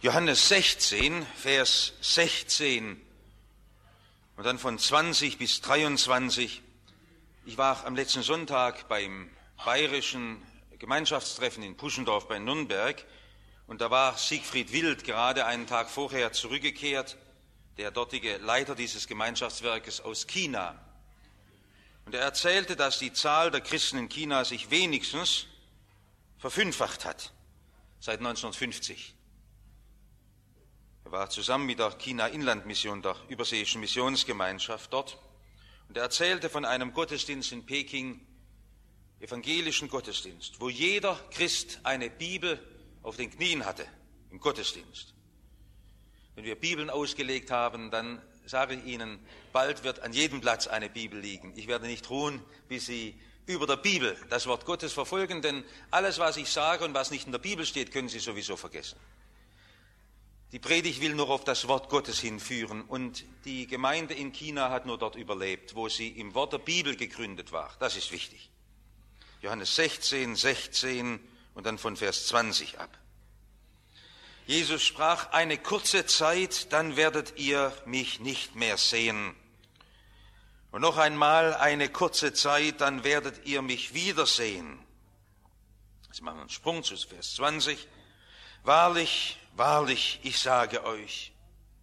Johannes 16, Vers 16 und dann von 20 bis 23. Ich war am letzten Sonntag beim bayerischen Gemeinschaftstreffen in Puschendorf bei Nürnberg und da war Siegfried Wild gerade einen Tag vorher zurückgekehrt, der dortige Leiter dieses Gemeinschaftswerkes aus China. Und er erzählte, dass die Zahl der Christen in China sich wenigstens verfünffacht hat seit 1950. Er war zusammen mit der China-Inland-Mission, der überseeischen Missionsgemeinschaft dort. Und er erzählte von einem Gottesdienst in Peking, evangelischen Gottesdienst, wo jeder Christ eine Bibel auf den Knien hatte im Gottesdienst. Wenn wir Bibeln ausgelegt haben, dann sage ich Ihnen, bald wird an jedem Platz eine Bibel liegen. Ich werde nicht ruhen, bis Sie über der Bibel das Wort Gottes verfolgen, denn alles, was ich sage und was nicht in der Bibel steht, können Sie sowieso vergessen. Die Predigt will nur auf das Wort Gottes hinführen und die Gemeinde in China hat nur dort überlebt, wo sie im Wort der Bibel gegründet war. Das ist wichtig. Johannes 16, 16 und dann von Vers 20 ab. Jesus sprach, eine kurze Zeit, dann werdet ihr mich nicht mehr sehen. Und noch einmal eine kurze Zeit, dann werdet ihr mich wiedersehen. Jetzt machen wir einen Sprung zu Vers 20. Wahrlich, wahrlich, ich sage euch,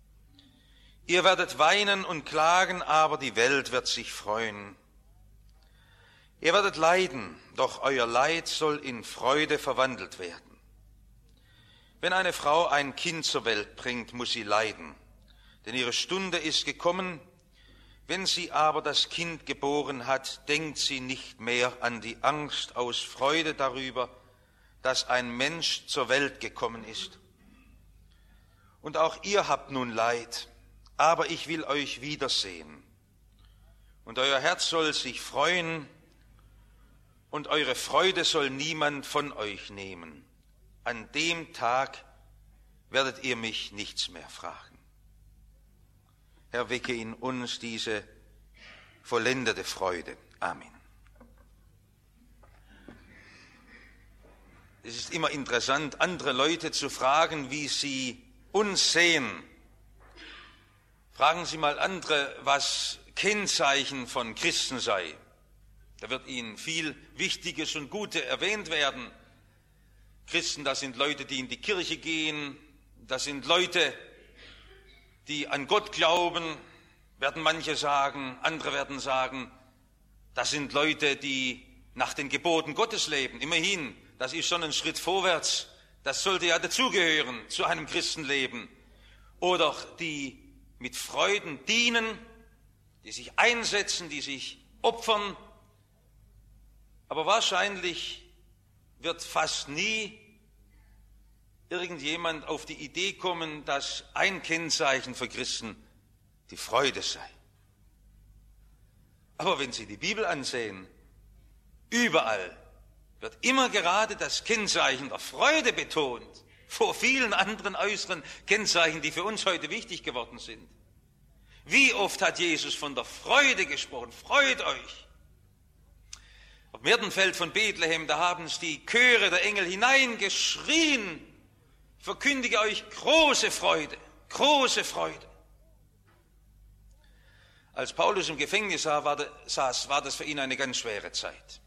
ihr werdet weinen und klagen, aber die Welt wird sich freuen. Ihr werdet leiden, doch euer Leid soll in Freude verwandelt werden. Wenn eine Frau ein Kind zur Welt bringt, muss sie leiden, denn ihre Stunde ist gekommen. Wenn sie aber das Kind geboren hat, denkt sie nicht mehr an die Angst aus Freude darüber, dass ein Mensch zur Welt gekommen ist. Und auch ihr habt nun Leid, aber ich will euch wiedersehen. Und euer Herz soll sich freuen, und eure Freude soll niemand von euch nehmen. An dem Tag werdet ihr mich nichts mehr fragen. Herr, wecke in uns diese vollendete Freude. Amen. Es ist immer interessant, andere Leute zu fragen, wie sie uns sehen. Fragen Sie mal andere, was Kennzeichen von Christen sei. Da wird Ihnen viel Wichtiges und Gute erwähnt werden. Christen, das sind Leute, die in die Kirche gehen, das sind Leute, die an Gott glauben, werden manche sagen, andere werden sagen, das sind Leute, die nach den Geboten Gottes leben. Immerhin, das ist schon ein Schritt vorwärts, das sollte ja dazugehören zu einem Christenleben. Oder die mit Freuden dienen, die sich einsetzen, die sich opfern. Aber wahrscheinlich wird fast nie irgendjemand auf die Idee kommen, dass ein Kennzeichen für Christen die Freude sei. Aber wenn Sie die Bibel ansehen, überall wird immer gerade das Kennzeichen der Freude betont, vor vielen anderen äußeren Kennzeichen, die für uns heute wichtig geworden sind. Wie oft hat Jesus von der Freude gesprochen? Freut euch! Auf dem Myrtenfeld von Bethlehem, da haben es die Chöre der Engel hineingeschrien. Ich verkündige euch große Freude, große Freude. Als Paulus im Gefängnis saß, war das für ihn eine ganz schwere Zeit.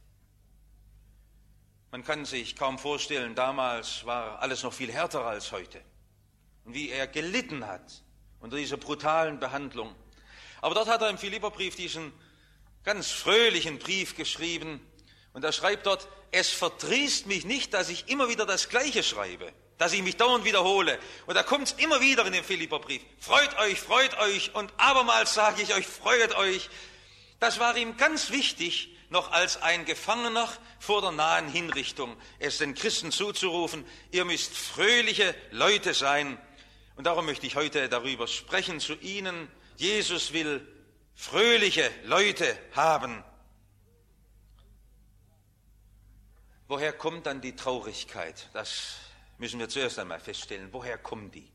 Man kann sich kaum vorstellen, damals war alles noch viel härter als heute. Und wie er gelitten hat unter dieser brutalen Behandlung. Aber dort hat er im Philipperbrief diesen ganz fröhlichen Brief geschrieben. Und er schreibt dort, es verdrießt mich nicht, dass ich immer wieder das Gleiche schreibe, dass ich mich dauernd wiederhole. Und da kommt es immer wieder in dem Philipperbrief. Freut euch und abermals sage ich euch, freut euch. Das war ihm ganz wichtig, noch als ein Gefangener vor der nahen Hinrichtung, es den Christen zuzurufen, ihr müsst fröhliche Leute sein. Und darum möchte ich heute darüber sprechen zu Ihnen. Jesus will fröhliche Leute haben. Woher kommt dann die Traurigkeit? Das müssen wir zuerst einmal feststellen. Woher kommt die?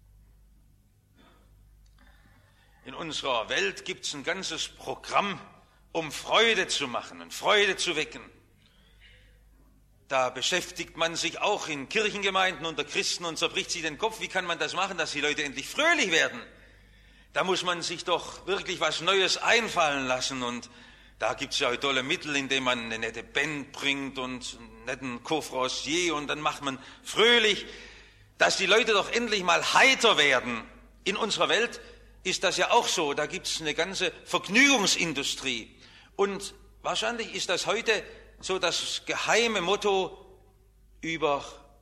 In unserer Welt gibt es ein ganzes Programm, um Freude zu machen und Freude zu wecken. da beschäftigt man sich auch in Kirchengemeinden unter Christen und zerbricht sich den Kopf, wie kann man das machen, dass die Leute endlich fröhlich werden? Da muss man sich doch wirklich was Neues einfallen lassen und da gibt es ja auch tolle Mittel, indem man eine nette Band bringt und einen netten Couvre-Rossier und dann macht man fröhlich, dass die Leute doch endlich mal heiter werden. In unserer Welt ist das ja auch so, da gibt es eine ganze Vergnügungsindustrie und wahrscheinlich ist das heute so das geheime Motto über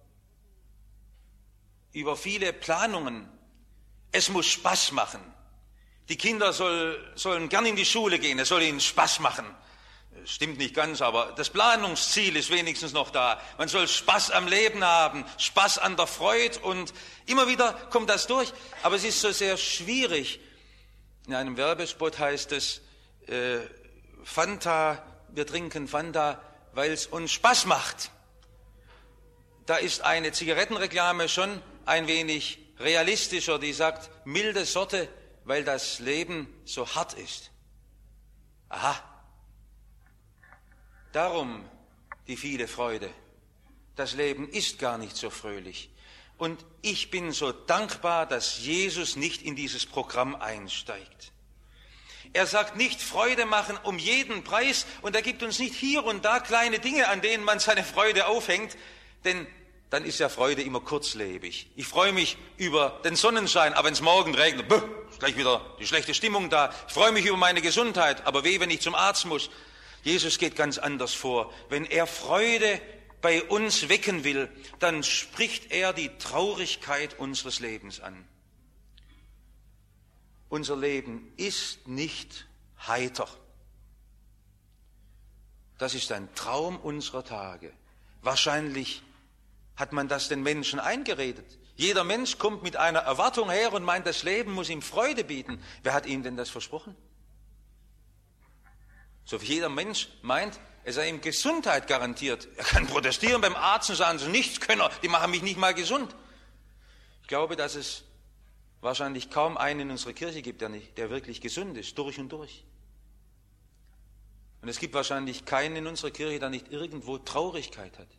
viele Planungen. Es muss Spaß machen. Die Kinder sollen gern in die Schule gehen, es soll ihnen Spaß machen. Stimmt nicht ganz, aber das Planungsziel ist wenigstens noch da. Man soll Spaß am Leben haben, Spaß an der Freude und immer wieder kommt das durch. Aber es ist so sehr schwierig. In einem Werbespot heißt es, Fanta, wir trinken Fanta, weil es uns Spaß macht. Da ist eine Zigarettenreklame schon ein wenig realistischer, die sagt, milde Sorte, weil das Leben so hart ist. Aha, darum die viele Freude. Das Leben ist gar nicht so fröhlich. Und ich bin so dankbar, dass Jesus nicht in dieses Programm einsteigt. Er sagt nicht Freude machen um jeden Preis und er gibt uns nicht hier und da kleine Dinge, an denen man seine Freude aufhängt, denn dann ist ja Freude immer kurzlebig. Ich freue mich über den Sonnenschein, aber wenn es morgen regnet, ist gleich wieder die schlechte Stimmung da. Ich freue mich über meine Gesundheit, aber weh, wenn ich zum Arzt muss. Jesus geht ganz anders vor. Wenn er Freude bei uns wecken will, dann spricht er die Traurigkeit unseres Lebens an. Unser Leben ist nicht heiter. Das ist ein Traum unserer Tage. Wahrscheinlich hat man das den Menschen eingeredet. Jeder Mensch kommt mit einer Erwartung her und meint, das Leben muss ihm Freude bieten. Wer hat ihm denn das versprochen? So wie jeder Mensch meint, es sei ihm Gesundheit garantiert. Er kann protestieren beim Arzt und sagen, so nichts können, die machen mich nicht mal gesund. Ich glaube, dass es wahrscheinlich kaum einen in unserer Kirche gibt, der wirklich gesund ist, durch und durch. Und es gibt wahrscheinlich keinen in unserer Kirche, der nicht irgendwo Traurigkeit hat.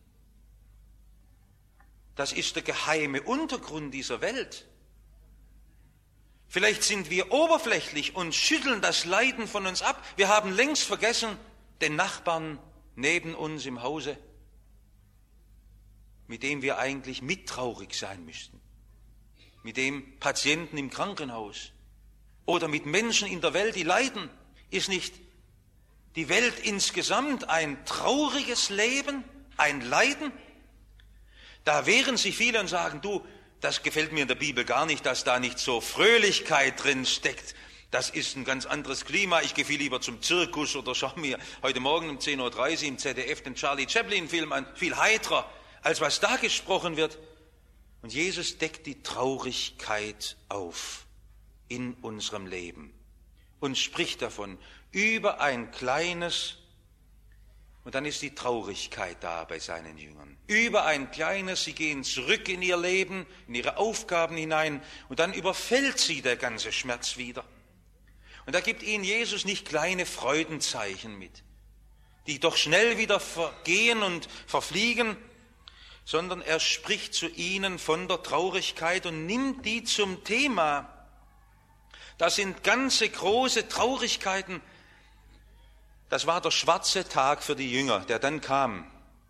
Das ist der geheime Untergrund dieser Welt. Vielleicht sind wir oberflächlich und schütteln das Leiden von uns ab. Wir haben längst vergessen, den Nachbarn neben uns im Hause, mit dem wir eigentlich mittraurig sein müssten. Mit dem Patienten im Krankenhaus oder mit Menschen in der Welt, die leiden. Ist nicht die Welt insgesamt ein trauriges Leben, ein Leiden? Da wehren sich viele und sagen, du, das gefällt mir in der Bibel gar nicht, dass da nicht so Fröhlichkeit drin steckt. Das ist ein ganz anderes Klima. Ich gehe viel lieber zum Zirkus oder schaue mir heute Morgen um 10.30 Uhr im ZDF den Charlie Chaplin-Film an. Viel heiterer, als was da gesprochen wird. Und Jesus deckt die Traurigkeit auf in unserem Leben und spricht davon über ein kleines, und dann ist die Traurigkeit da bei seinen Jüngern. Über ein kleines, sie gehen zurück in ihr Leben, in ihre Aufgaben hinein und dann überfällt sie der ganze Schmerz wieder. Und da gibt ihnen Jesus nicht kleine Freudenzeichen mit, die doch schnell wieder vergehen und verfliegen, sondern er spricht zu ihnen von der Traurigkeit und nimmt die zum Thema. Das sind ganze große Traurigkeiten. Das war der schwarze Tag für die Jünger, der dann kam,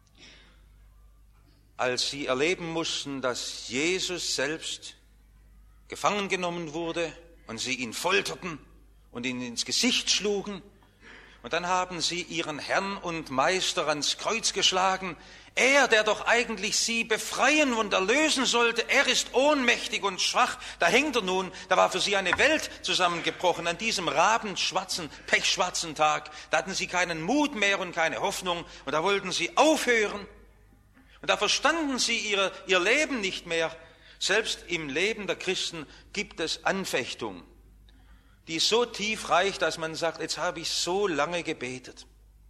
als sie erleben mussten, dass Jesus selbst gefangen genommen wurde und sie ihn folterten und ihn ins Gesicht schlugen. Und dann haben sie ihren Herrn und Meister ans Kreuz geschlagen. Er, der doch eigentlich sie befreien und erlösen sollte, er ist ohnmächtig und schwach. Da hängt er nun, da war für sie eine Welt zusammengebrochen an diesem rabenschwarzen, pechschwarzen Tag. Da hatten sie keinen Mut mehr und keine Hoffnung und da wollten sie aufhören. Und da verstanden sie ihr Leben nicht mehr. Selbst im Leben der Christen gibt es Anfechtung, die so tief reicht, dass man sagt, jetzt habe ich so lange gebetet.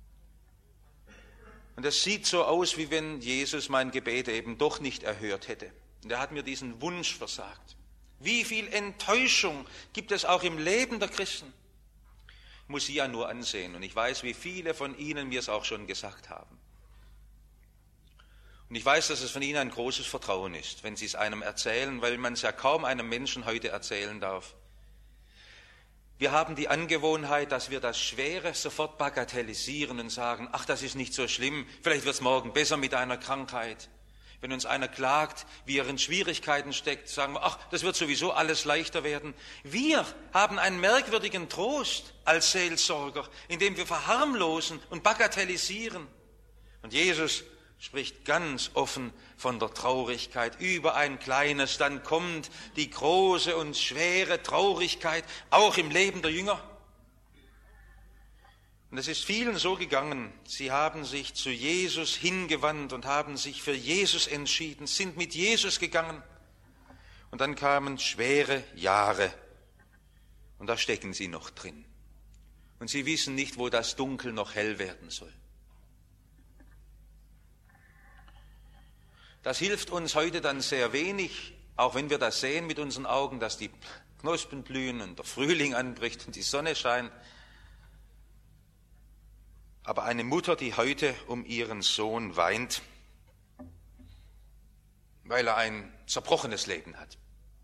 Und es sieht so aus, wie wenn Jesus mein Gebet eben doch nicht erhört hätte. Und er hat mir diesen Wunsch versagt. Wie viel Enttäuschung gibt es auch im Leben der Christen? Ich muss sie ja nur ansehen und ich weiß, wie viele von ihnen mir es auch schon gesagt haben. Und ich weiß, dass es von Ihnen ein großes Vertrauen ist, wenn Sie es einem erzählen, weil man es ja kaum einem Menschen heute erzählen darf. Wir haben die Angewohnheit, dass wir das Schwere sofort bagatellisieren und sagen, ach, das ist nicht so schlimm, vielleicht wird es morgen besser mit einer Krankheit. Wenn uns einer klagt, wie er in Schwierigkeiten steckt, sagen wir, ach, das wird sowieso alles leichter werden. Wir haben einen merkwürdigen Trost als Seelsorger, indem wir verharmlosen und bagatellisieren. Und Jesus spricht ganz offen von der Traurigkeit. Über ein kleines, dann kommt die große und schwere Traurigkeit, auch im Leben der Jünger. Und es ist vielen so gegangen, sie haben sich zu Jesus hingewandt und haben sich für Jesus entschieden, sind mit Jesus gegangen. Und dann kamen schwere Jahre und da stecken sie noch drin. Und sie wissen nicht, wo das Dunkel noch hell werden soll. Das hilft uns heute dann sehr wenig, auch wenn wir das sehen mit unseren Augen, dass die Knospen blühen und der Frühling anbricht und die Sonne scheint. Aber eine Mutter, die heute um ihren Sohn weint, weil er ein zerbrochenes Leben hat,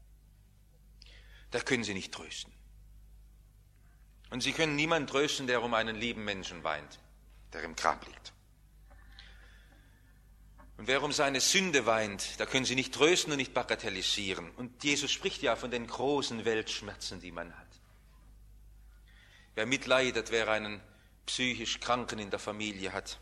da können Sie nicht trösten. Und Sie können niemanden trösten, der um einen lieben Menschen weint, der im Grab liegt. Und wer um seine Sünde weint, da können Sie nicht trösten und nicht bagatellisieren. Und Jesus spricht ja von den großen Weltschmerzen, die man hat. Wer mitleidet, wer einen psychisch Kranken in der Familie hat,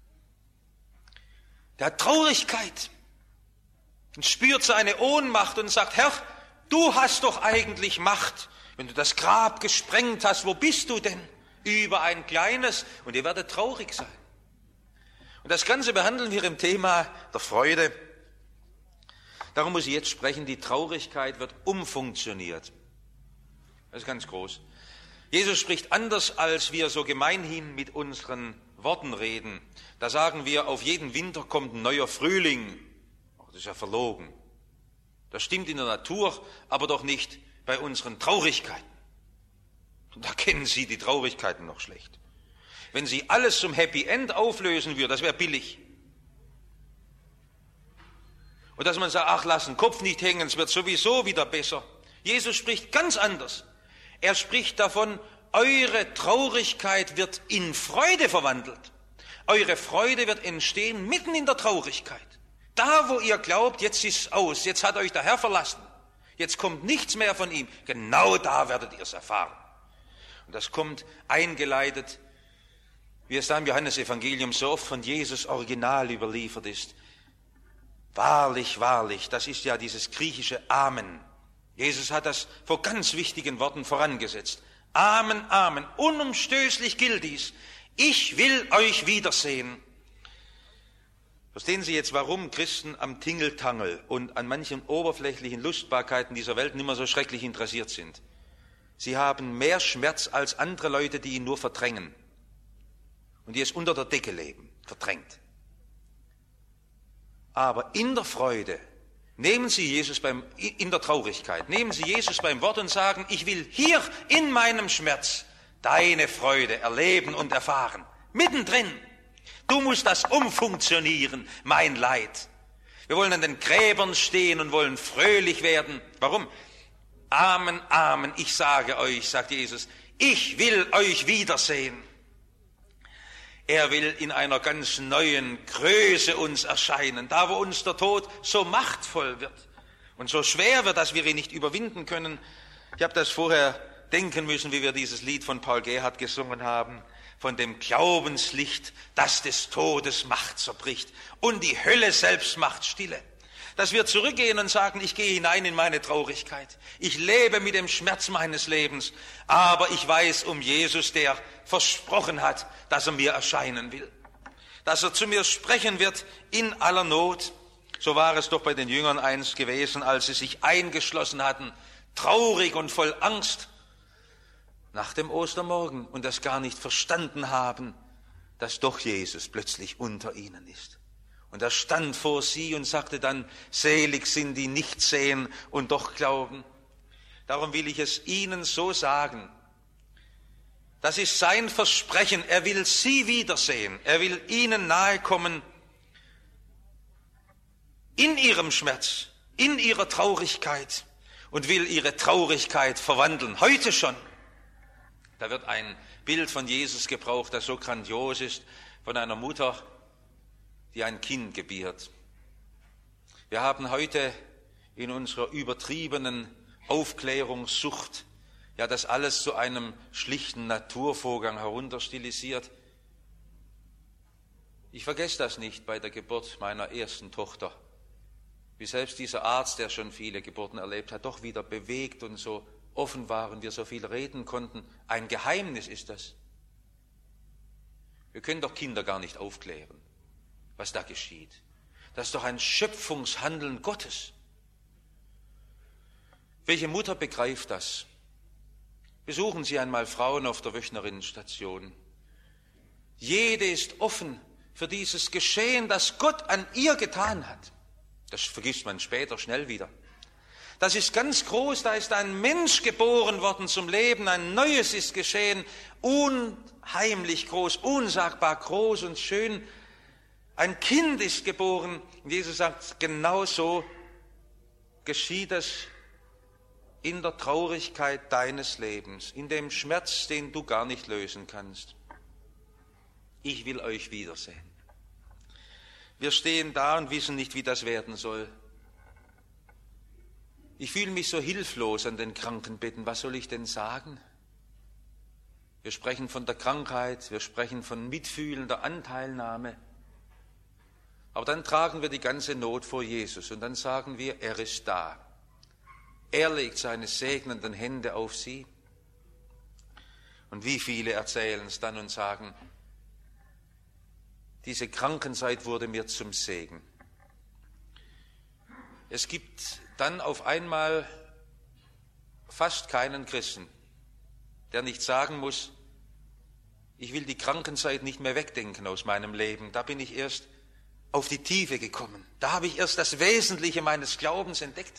der hat Traurigkeit und spürt seine Ohnmacht und sagt, Herr, du hast doch eigentlich Macht. Wenn du das Grab gesprengt hast, wo bist du denn? Über ein kleines, und ihr werdet traurig sein. Und das Ganze behandeln wir im Thema der Freude. Darum muss ich jetzt sprechen, die Traurigkeit wird umfunktioniert. Das ist ganz groß. Jesus spricht anders, als wir so gemeinhin mit unseren Worten reden. Da sagen wir, auf jeden Winter kommt ein neuer Frühling. Das ist ja verlogen. Das stimmt in der Natur, aber doch nicht bei unseren Traurigkeiten. Und da kennen Sie die Traurigkeiten noch schlecht. Wenn Sie alles zum Happy End auflösen würden, das wäre billig. Und dass man sagt, ach, lass den Kopf nicht hängen, es wird sowieso wieder besser. Jesus spricht ganz anders. Er spricht davon, eure Traurigkeit wird in Freude verwandelt. Eure Freude wird entstehen mitten in der Traurigkeit. Da, wo ihr glaubt, jetzt ist es aus, jetzt hat euch der Herr verlassen, jetzt kommt nichts mehr von ihm, genau da werdet ihr es erfahren. Und das kommt eingeleitet, wie es da im Johannesevangelium so oft von Jesus original überliefert ist. Wahrlich, wahrlich, das ist ja dieses griechische Amen. Jesus hat das vor ganz wichtigen Worten vorangesetzt. Amen, Amen, unumstößlich gilt dies. Ich will euch wiedersehen. Verstehen Sie jetzt, warum Christen am Tingeltangel und an manchen oberflächlichen Lustbarkeiten dieser Welt nicht mehr so schrecklich interessiert sind? Sie haben mehr Schmerz als andere Leute, die ihn nur verdrängen und die es unter der Decke leben, verdrängt. Aber in der Freude nehmen Sie Jesus in der Traurigkeit, nehmen Sie Jesus beim Wort und sagen, ich will hier in meinem Schmerz deine Freude erleben und erfahren. Mittendrin. Du musst das umfunktionieren, mein Leid. Wir wollen an den Gräbern stehen und wollen fröhlich werden. Warum? Amen, Amen, ich sage euch, sagt Jesus, ich will euch wiedersehen. Er will in einer ganz neuen Größe uns erscheinen, da wo uns der Tod so machtvoll wird und so schwer wird, dass wir ihn nicht überwinden können. Ich habe das vorher denken müssen, wie wir dieses Lied von Paul Gerhardt gesungen haben, von dem Glaubenslicht, das des Todes Macht zerbricht und die Hölle selbst macht stille. Dass wir zurückgehen und sagen, ich gehe hinein in meine Traurigkeit. Ich lebe mit dem Schmerz meines Lebens, aber ich weiß um Jesus, der versprochen hat, dass er mir erscheinen will. Dass er zu mir sprechen wird in aller Not. So war es doch bei den Jüngern einst gewesen, als sie sich eingeschlossen hatten, traurig und voll Angst nach dem Ostermorgen und das gar nicht verstanden haben, dass doch Jesus plötzlich unter ihnen ist. Und er stand vor sie und sagte dann, selig sind die nicht sehen und doch glauben. Darum will ich es Ihnen so sagen. Das ist sein Versprechen. Er will Sie wiedersehen. Er will Ihnen nahe kommen. in ihrem Schmerz, in ihrer Traurigkeit und will ihre Traurigkeit verwandeln. Heute schon. Da wird ein Bild von Jesus gebraucht, das so grandios ist, von einer Mutter, die ein Kind gebiert. Wir haben heute in unserer übertriebenen Aufklärungssucht ja das alles zu einem schlichten Naturvorgang herunterstilisiert. Ich vergesse das nicht bei der Geburt meiner ersten Tochter, wie selbst dieser Arzt, der schon viele Geburten erlebt hat, doch wieder bewegt und so offen war und wir so viel reden konnten. Ein Geheimnis ist das. Wir können doch Kinder gar nicht aufklären, was da geschieht. Das ist doch ein Schöpfungshandeln Gottes. Welche Mutter begreift das? Besuchen Sie einmal Frauen auf der Wöchnerinnenstation. Jede ist offen für dieses Geschehen, das Gott an ihr getan hat. Das vergisst man später schnell wieder. Das ist ganz groß, da ist ein Mensch geboren worden zum Leben, ein Neues ist geschehen, unheimlich groß, unsagbar groß und schön. Ein Kind ist geboren. Und Jesus sagt, genau so geschieht es in der Traurigkeit deines Lebens, in dem Schmerz, den du gar nicht lösen kannst. Ich will euch wiedersehen. Wir stehen da und wissen nicht, wie das werden soll. Ich fühle mich so hilflos an den Krankenbetten. Was soll ich denn sagen? Wir sprechen von der Krankheit, wir sprechen von mitfühlender Anteilnahme. Aber dann tragen wir die ganze Not vor Jesus und dann sagen wir, er ist da. Er legt seine segnenden Hände auf sie. Und wie viele erzählen es dann und sagen, diese Krankenzeit wurde mir zum Segen. Es gibt dann auf einmal fast keinen Christen, der nicht sagen muss, ich will die Krankenzeit nicht mehr wegdenken aus meinem Leben. Da bin ich erst auf die Tiefe gekommen. Da habe ich erst das Wesentliche meines Glaubens entdeckt.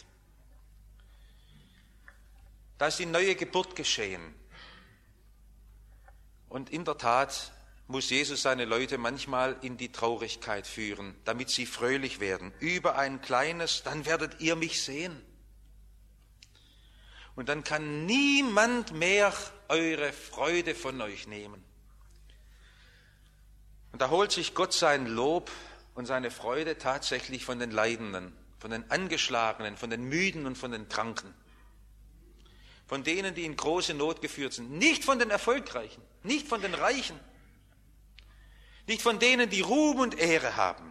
Da ist die neue Geburt geschehen. Und in der Tat muss Jesus seine Leute manchmal in die Traurigkeit führen, damit sie fröhlich werden. Über ein kleines, dann werdet ihr mich sehen. Und dann kann niemand mehr eure Freude von euch nehmen. Und da holt sich Gott sein Lob und seine Freude tatsächlich von den Leidenden, von den Angeschlagenen, von den Müden und von den Kranken. Von denen, die in große Not geführt sind. Nicht von den Erfolgreichen, nicht von den Reichen. Nicht von denen, die Ruhm und Ehre haben.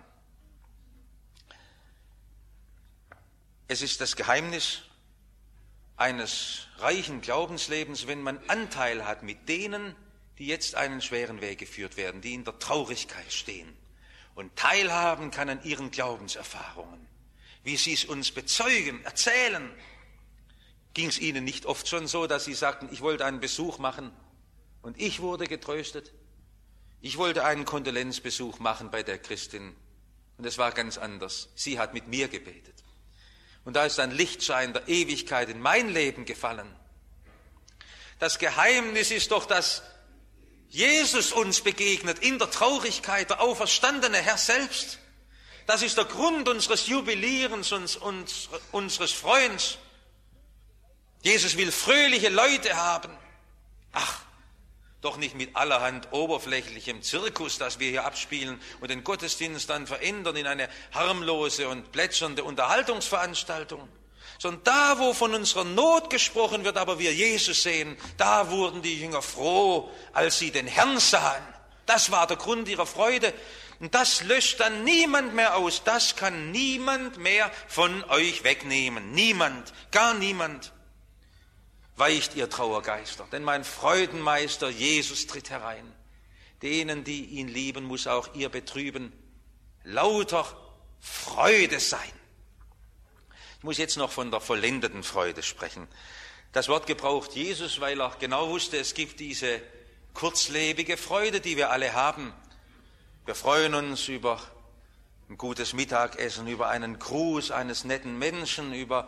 Es ist das Geheimnis eines reichen Glaubenslebens, wenn man Anteil hat mit denen, die jetzt einen schweren Weg geführt werden, die in der Traurigkeit stehen und teilhaben kann an ihren Glaubenserfahrungen, wie sie es uns bezeugen, erzählen. Ging es Ihnen nicht oft schon so, dass Sie sagten, ich wollte einen Besuch machen und ich wurde getröstet? Ich wollte einen Kondolenzbesuch machen bei der Christin und es war ganz anders. Sie hat mit mir gebetet. Und da ist ein Lichtschein der Ewigkeit in mein Leben gefallen. Das Geheimnis ist doch, dass Jesus uns begegnet in der Traurigkeit, der auferstandene Herr selbst. Das ist der Grund unseres Jubilierens und unseres Freuens. Jesus will fröhliche Leute haben. Ach, doch nicht mit allerhand oberflächlichem Zirkus, das wir hier abspielen und den Gottesdienst dann verändern in eine harmlose und plätschernde Unterhaltungsveranstaltung. Sondern da, wo von unserer Not gesprochen wird, aber wir Jesus sehen, da wurden die Jünger froh, als sie den Herrn sahen. Das war der Grund ihrer Freude. Und das löscht dann niemand mehr aus. Das kann niemand mehr von euch wegnehmen. Niemand, gar niemand. Weicht ihr Trauergeister, denn mein Freudenmeister Jesus tritt herein. Denen, die ihn lieben, muss auch ihr Betrüben lauter Freude sein. Ich muss jetzt noch von der vollendeten Freude sprechen. Das Wort gebraucht Jesus, weil er genau wusste, es gibt diese kurzlebige Freude, die wir alle haben. Wir freuen uns über ein gutes Mittagessen, über einen Gruß eines netten Menschen, über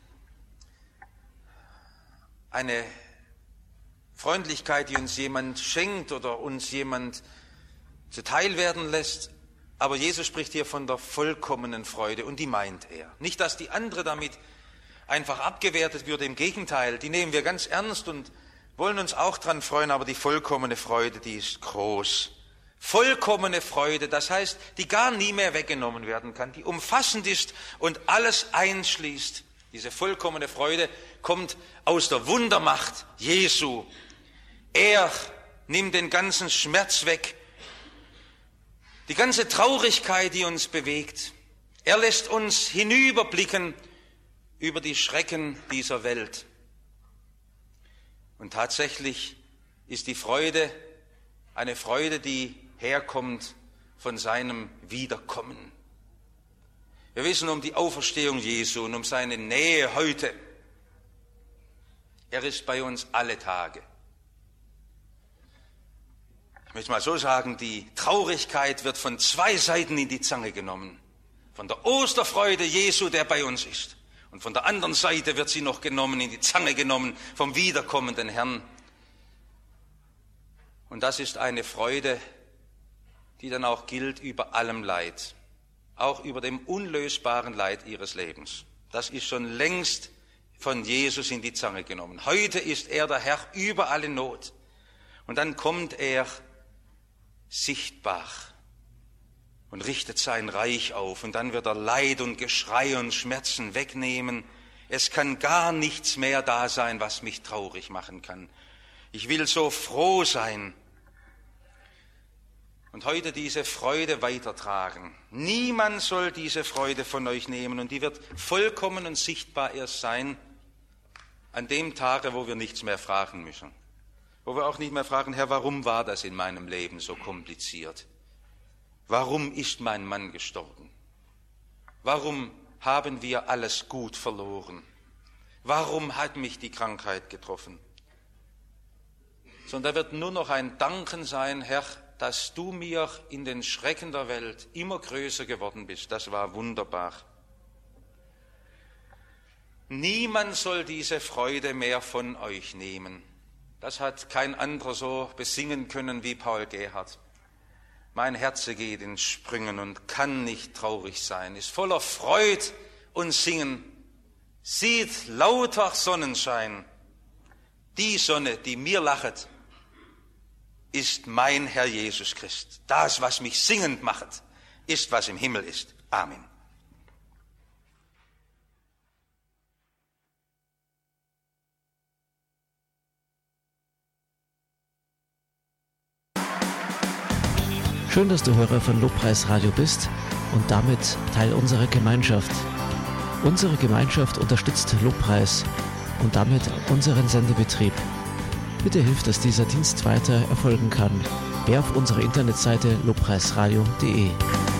eine Freundlichkeit, die uns jemand schenkt oder uns jemand zuteil werden lässt. Aber Jesus spricht hier von der vollkommenen Freude und die meint er. Nicht, dass die andere damit einfach abgewertet würde, im Gegenteil, die nehmen wir ganz ernst und wollen uns auch dran freuen, aber die vollkommene Freude, die ist groß. Vollkommene Freude, das heißt, die gar nie mehr weggenommen werden kann, die umfassend ist und alles einschließt. Diese vollkommene Freude kommt aus der Wundermacht Jesu. Er nimmt den ganzen Schmerz weg, die ganze Traurigkeit, die uns bewegt. Er lässt uns hinüberblicken über die Schrecken dieser Welt. Und tatsächlich ist die Freude eine Freude, die herkommt von seinem Wiederkommen. Wir wissen um die Auferstehung Jesu und um seine Nähe heute. Er ist bei uns alle Tage. Ich möchte mal so sagen, die Traurigkeit wird von zwei Seiten in die Zange genommen. Von der Osterfreude Jesu, der bei uns ist. Und von der anderen Seite wird sie noch genommen, in die Zange genommen vom wiederkommenden Herrn. Und das ist eine Freude, die dann auch gilt über allem Leid. Auch über dem unlösbaren Leid ihres Lebens. Das ist schon längst von Jesus in die Zange genommen. Heute ist er der Herr über alle Not. Und dann kommt er sichtbar und richtet sein Reich auf. Und dann wird er Leid und Geschrei und Schmerzen wegnehmen. Es kann gar nichts mehr da sein, was mich traurig machen kann. Ich will so froh sein und heute diese Freude weitertragen. Niemand soll diese Freude von euch nehmen und die wird vollkommen und sichtbar erst sein an dem Tage, wo wir nichts mehr fragen müssen. Wo wir auch nicht mehr fragen, Herr, warum war das in meinem Leben so kompliziert? Warum ist mein Mann gestorben? Warum haben wir alles gut verloren? Warum hat mich die Krankheit getroffen? Sondern da wird nur noch ein Danken sein, Herr, dass du mir in den Schrecken der Welt immer größer geworden bist. Das war wunderbar. Niemand soll diese Freude mehr von euch nehmen. Das hat kein anderer so besingen können wie Paul Gerhardt. Mein Herz geht in Sprüngen und kann nicht traurig sein, ist voller Freud und Singen, sieht lauter Sonnenschein. Die Sonne, die mir lachet, ist mein Herr Jesus Christ. Das, was mich singend macht, ist, was im Himmel ist. Amen. Schön, dass du Hörer von Lobpreis Radio bist und damit Teil unserer Gemeinschaft. Unsere Gemeinschaft unterstützt Lobpreis und damit unseren Sendebetrieb. Bitte hilf, dass dieser Dienst weiter erfolgen kann. Geh auf unsere Internetseite lobpreisradio.de.